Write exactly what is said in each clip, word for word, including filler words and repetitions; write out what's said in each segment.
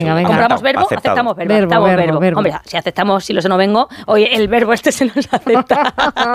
Venga, venga. Compramos verbo, Aceptado. aceptamos verbo, Verbo, aceptamos verbo, verbo. verbo. Hombre, si aceptamos si lo no vengo, oye, el verbo este se nos acepta.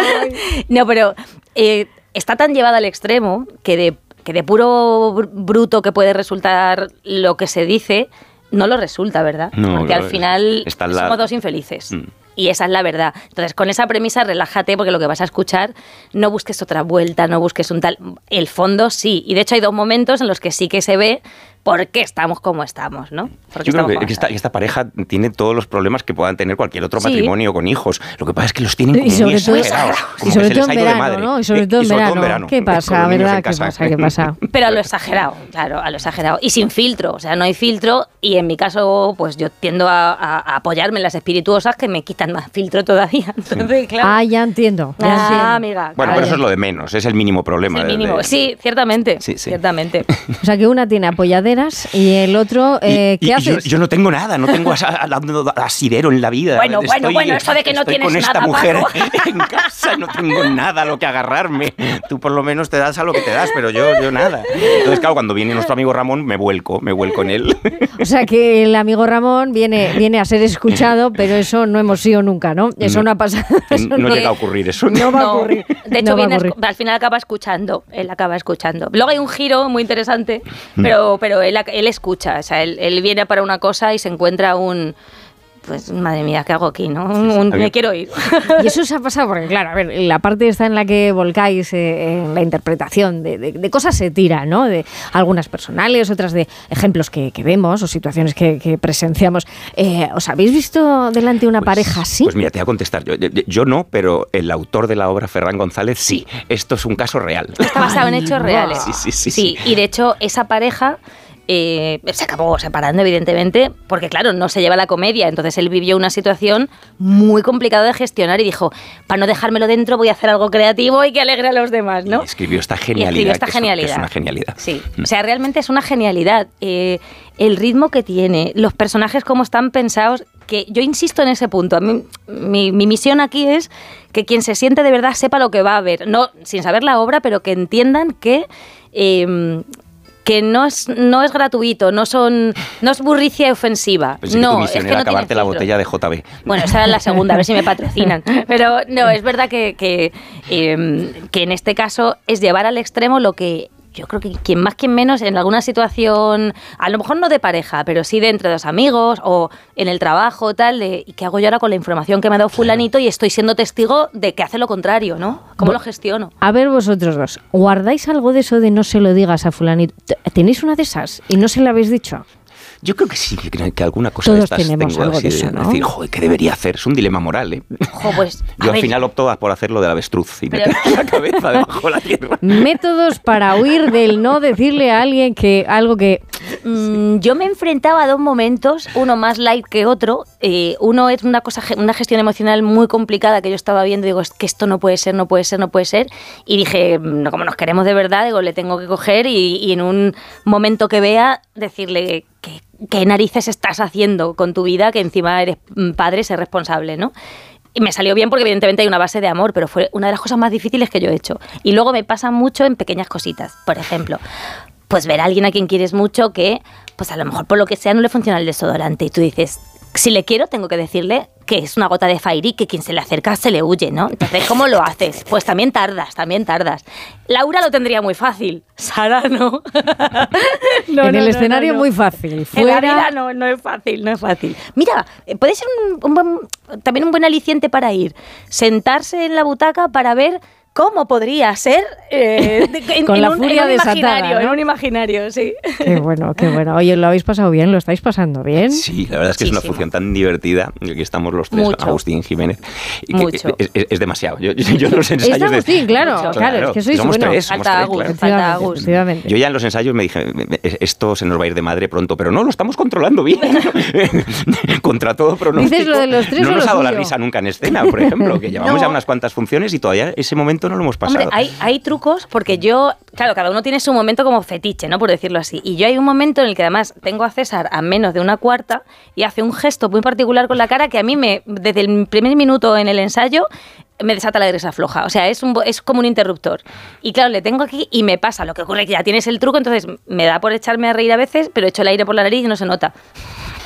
No, pero eh, está tan llevado al extremo que de, que de puro br- bruto que puede resultar lo que se dice, no lo resulta, ¿verdad? No, porque no, al final está la- somos dos infelices. Mm. Y esa es la verdad. Entonces, con esa premisa, relájate, porque lo que vas a escuchar, no busques otra vuelta, no busques un tal... El fondo sí. Y de hecho hay dos momentos en los que sí que se ve por qué estamos como estamos, ¿no? Porque Yo creo estamos que, como que esta, estamos. esta pareja tiene todos los problemas que puedan tener cualquier otro Sí. matrimonio con hijos. Lo que pasa es que los tienen como Y sobre muy todo, exagerados. y Como sobre que se todo les en ha ido de verano, madre. ¿no? Y sobre Eh, todo en sobre verano. ¿Qué con pasa, los niños verdad? en ¿Qué casa. pasa? ¿Qué pasa? Pero a lo exagerado, claro, a lo exagerado. Y sin filtro, o sea, no hay filtro. Y en mi caso, pues yo tiendo a, a- a apoyarme en las espirituosas que me quitan más filtro todavía. Entonces, claro. Ah, ya entiendo. Ya Ah, entiendo. amiga. Bueno, claro. pero eso es lo de menos, es el mínimo problema. Es el de- mínimo. de- Sí, ciertamente. Sí, sí. Ciertamente. O sea, que una tiene apoyaderas y el otro, eh, Y- ¿qué y haces? Yo, yo no tengo nada, no tengo asa- a- a- asidero en la vida. Bueno, bueno, bueno, eso de que no estoy tienes con esta nada, mujer Paco. en casa, no tengo nada a lo que agarrarme. Tú por lo menos te das a lo que te das, pero yo, yo nada. Entonces, claro, cuando viene nuestro amigo Ramón, me vuelco, me vuelco en él. O sea, que el amigo Ramón viene, viene a ser escuchado, pero eso no hemos sido nunca, ¿no? Eso no, No. ha pasado. Eso No llega a ocurrir eso. No va a No, ocurrir. de hecho, No va a viene a ocurrir. escu- al final acaba escuchando. Él acaba escuchando. Luego hay un giro muy interesante, pero, pero él, ac- él escucha. O sea, él, él viene para una cosa y se encuentra un... Pues, madre mía, ¿qué hago aquí, no? Un- un- A mí- me quiero ir. Y eso os ha pasado porque, claro, a ver, la parte está en la que volcáis eh, en la interpretación de, de- de cosas se tira, ¿no? De algunas personales, otras de ejemplos que, que vemos o situaciones que, que presenciamos. Eh, ¿Os habéis visto delante de una Pues- pareja así? Pues mira, te voy a contestar. Yo, yo- yo no, pero el autor de la obra, Ferran González, sí. Esto es un caso real. Está basado en Ay, hechos va. reales. Sí, sí, sí, sí. Y de hecho, esa pareja eh, se acabó separando, evidentemente, porque, claro, no se lleva la comedia. Entonces él vivió una situación muy complicada de gestionar y dijo, para no dejármelo dentro, voy a hacer algo creativo y que alegre a los demás, ¿no? Y escribió esta Y genialidad. escribió esta que es- genialidad. que es una genialidad. Sí, Mm. o sea, realmente es una genialidad. Eh, el ritmo que tiene, los personajes cómo están pensados, que yo insisto en ese punto. A mí, mi, mi misión aquí es que quien se siente de verdad sepa lo que va a ver. No sin saber la obra, pero que entiendan que... eh, que no es, no es gratuito, no son no es burricia ofensiva. Pensé que no, tu misión es que era no tiene acabarte la filtro. botella de J B. Bueno, esa era la segunda, a ver si me patrocinan. Pero no, es verdad que, que, eh, que en este caso es llevar al extremo lo que yo creo que quien más, quien menos, en alguna situación, a lo mejor no de pareja, pero sí de entre dos amigos o en el trabajo, tal, de ¿y qué hago yo ahora con la información que me ha dado fulanito y estoy siendo testigo de que hace lo contrario, ¿no? ¿Cómo lo gestiono? A ver vosotros dos, ¿guardáis algo de eso de no se lo digas a fulanito? ¿Tenéis una de esas y no se la habéis dicho? Yo creo que sí, que, que alguna cosa Todos de estas tenemos tengo algo así de eso, ¿no? decir, joder, ¿qué debería hacer? Es un dilema moral, ¿eh? Ojo, pues, a Yo al ver, final opto por hacerlo del avestruz y Pero- meter la cabeza debajo de la tierra. Métodos para huir del no decirle a alguien que algo que... Mm, yo me enfrentaba a dos momentos, uno más light que otro. Eh, uno es una cosa, una gestión emocional muy complicada que yo estaba viendo. Digo, es que esto no puede ser, no puede ser, no puede ser. Y dije, no, como nos queremos de verdad, digo, le tengo que coger y, y en un momento que vea decirle que qué narices estás haciendo con tu vida, que encima eres mm, padre, ser responsable, ¿no? Y me salió bien porque evidentemente hay una base de amor, pero fue una de las cosas más difíciles que yo he hecho. Y luego me pasa mucho en pequeñas cositas. Por ejemplo, pues ver a alguien a quien quieres mucho que, pues a lo mejor por lo que sea no le funciona el desodorante y tú dices, si le quiero tengo que decirle que es una gota de Fairy, que quien se le acerca se le huye, ¿no? Entonces, ¿cómo lo haces? Pues también tardas, también tardas. Laura lo tendría muy fácil, Sara no. No, en no, el no, escenario no, no. muy fácil. En la Fuera... vida no, no es fácil, no es fácil. Mira, eh, puede ser un, un buen, también un buen aliciente para ir. Sentarse en la butaca para ver cómo podría ser eh, de- en, Con en la un, furia en un desatada, imaginario, ¿no? en un imaginario, sí. Qué bueno, qué bueno. Oye, ¿lo habéis pasado bien? ¿Lo estáis pasando bien? Sí, la verdad es que es una Muchísimo. función tan divertida. Aquí estamos los tres, Mucho. Agustín Jiménez. Y que Mucho. Es, es- es demasiado. Yo, yo, yo en los ensayos. Está de- Agustín, claro, Mucho. claro, es que sois somos bueno. tres, somos Falta tres, Agus, claro. falta Efectivamente, Agus. efectivamente. Yo ya en los ensayos me dije, esto se nos va a ir de madre pronto, pero no, lo estamos controlando bien. Contra todo pronóstico. ¿Dices lo de los tres no o nos lo ha dado la suyo? risa nunca en escena, por ejemplo, que llevamos No. ya unas cuantas funciones y todavía ese momento no lo hemos pasado. Hombre, hay, hay trucos porque yo, claro, cada uno tiene su momento como fetiche, ¿no? Por decirlo así. Y yo hay un momento en el que además tengo a César a menos de una cuarta y hace un gesto muy particular con la cara que a mí me, desde el primer minuto en el ensayo, me desata la grisa floja. O sea, es, un, bo- es como un interruptor. Y claro, le tengo aquí y me pasa. Lo que ocurre es que ya tienes el truco, entonces me da por echarme a reír a veces, pero echo el aire por la nariz y no se nota.